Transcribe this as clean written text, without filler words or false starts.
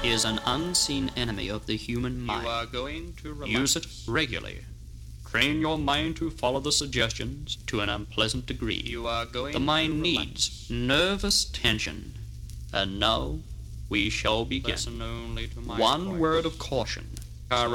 is an unseen enemy of the human mind. You are going to relax. Use it regularly. Train your mind to follow the suggestions to an unpleasant degree. You are going The mind to relax. needs nervous tension. And now we shall begin. Listen only to my One voice. word of caution. Are